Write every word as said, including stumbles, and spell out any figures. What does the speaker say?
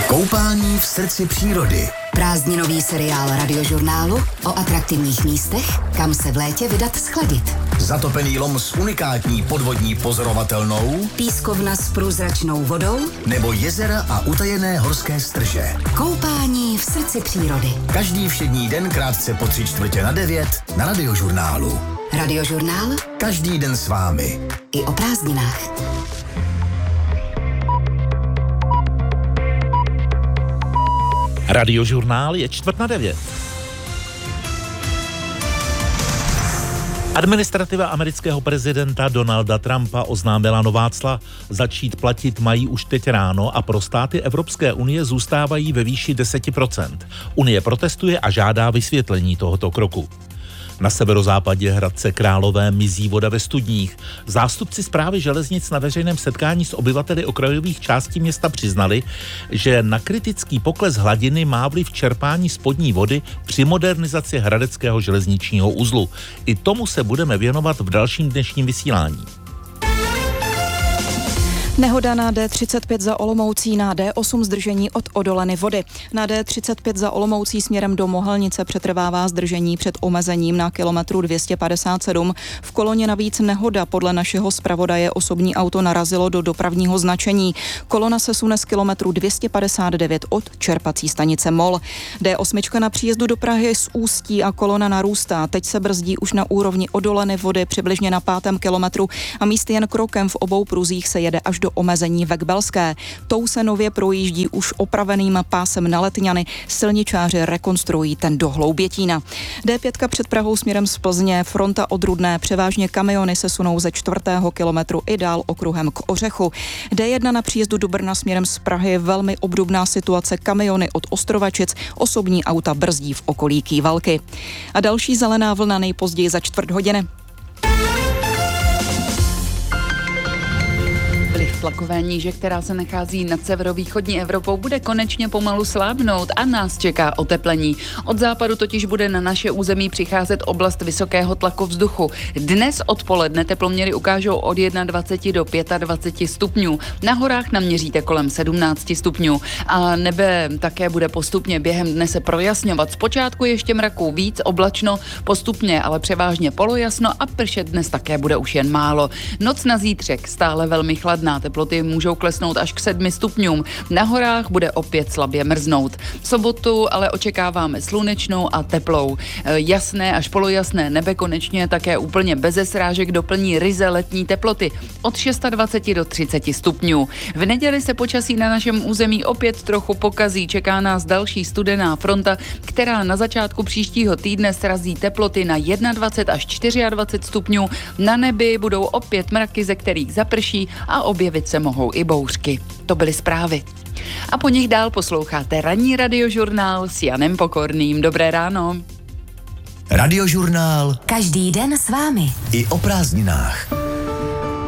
Koupání v srdci přírody. Prázdninový seriál Radiožurnálu o atraktivních místech, kam se v létě vydat schladit. Zatopený lom s unikátní podvodní pozorovatelnou, Pískovna s průzračnou vodou nebo jezera a utajené horské strže. Koupání v srdci přírody. Každý všední den krátce po tři čtvrtě na devět na Radiožurnálu. Radiožurnál Každý den s vámi. i o prázdninách. Radiožurnál je čtvrt na devět. Administrativa amerického prezidenta Donalda Trumpa oznámila nová cla. Začít platit mají už teď ráno a pro státy Evropské unie zůstávají ve výši deset procent. Unie protestuje a žádá vysvětlení tohoto kroku. Na severozápadě Hradce Králové mizí voda ve studních. Zástupci správy železnic na veřejném setkání s obyvateli okrajových částí města přiznali, že na kritický pokles hladiny má vliv čerpání spodní vody při modernizaci hradeckého železničního uzlu. I tomu se budeme věnovat v dalším dnešním vysílání. Nehoda na D třicet pět za Olomoucí, na D osm zdržení od Odoleny Vody. Na D třicet pět za Olomoucí směrem do Mohelnice přetrvává zdržení před omezením na kilometru dvě stě padesát sedm. V koloně navíc nehoda. Podle našeho zpravodaje osobní auto narazilo do dopravního značení. Kolona se sune z kilometru dvě stě padesát devět od čerpací stanice Mol. D osm na příjezdu do Prahy z Ústí a kolona narůstá. Teď se brzdí už na úrovni Odoleny Vody přibližně na pátém kilometru a místy jen krokem v obou pruzích se jede až do omezení Vekbelské. Tou se nově projíždí už opraveným pásem na Letňany. Silničáři rekonstruují ten do Hloubětína. D pět před Prahou směrem z Plzně, fronta od Rudné, převážně kamiony se sunou ze čtvrtého kilometru i dál okruhem k Ořechu. D jedna na příjezdu do Brna směrem z Prahy, velmi obdobná situace, kamiony od Ostrovačic, osobní auta brzdí v okolí Kývalky. A další zelená vlna nejpozději za čtvrt hodiny. Tlakové níže, která se nachází nad severovýchodní Evropou, bude konečně pomalu slábnout a nás čeká oteplení. Od západu totiž bude na naše území přicházet oblast vysokého tlaku vzduchu. Dnes odpoledne teploměry ukážou od dvacet jedna do dvacet pět stupňů. Na horách naměříte kolem sedmnáct stupňů a nebe také bude postupně během dne se projasňovat. Zpočátku ještě mraků víc, oblačno, postupně ale převážně polojasno a pršet dnes také bude už jen málo. Noc na zítřek stále velmi chladná. Teploty můžou klesnout až k sedmi stupňům. Na horách bude opět slabě mrznout. V sobotu ale očekáváme slunečnou a teplou. Jasné až polojasné nebe konečně také úplně beze srážek doplní ryze letní teploty od dvacet šest do třicet stupňů. V neděli se počasí na našem území opět trochu pokazí. Čeká nás další studená fronta, která na začátku příštího týdne srazí teploty na dvacet jedna až dvacet čtyři stupňů. Na nebi budou opět mraky, ze kterých zaprší a objevit se mohou i bouřky. To byly zprávy. A po nich dál posloucháte ranní radiožurnál s Janem Pokorným. Dobré ráno. Radiožurnál Každý den s vámi. i o prázdninách.